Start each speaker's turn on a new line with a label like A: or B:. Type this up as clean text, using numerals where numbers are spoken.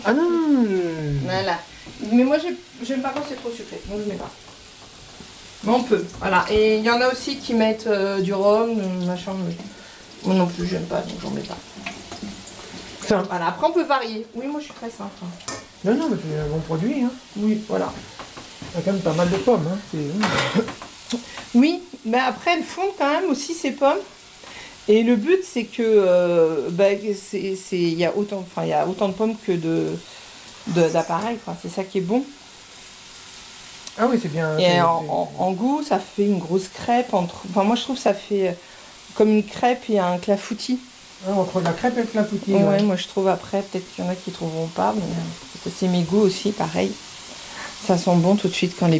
A: Ah non.
B: Voilà. Mais moi, j'aime pas quand c'est trop sucré. Moi, je mets pas. Mais on peut. Voilà. Et il y en a aussi qui mettent du rhum, machin. Mais moi non plus, j'aime pas, donc j'en mets pas.
A: Simple.
B: Voilà. Après, on peut varier. Oui, moi, je suis très simple.
A: Non, non, mais c'est un bon produit. Hein.
B: Oui, voilà.
A: Il y a quand même pas mal de pommes. Hein.
B: Oui, mais après, elles fondent quand même aussi ces pommes. Et le but, c'est que il y a il y a autant de pommes que d'appareils, quoi. C'est ça qui est bon.
A: Ah oui, c'est bien.
B: Et en goût, ça fait une grosse crêpe entre. Enfin, moi, je trouve que ça fait comme une crêpe et un clafoutis.
A: Ah, entre la crêpe et le clafoutis.
B: Ouais,
A: Ouais.
B: moi, je trouve après, peut-être qu'il y en a qui trouveront pas, mais ça, c'est mes goûts aussi, pareil. Ça sent bon tout de suite quand les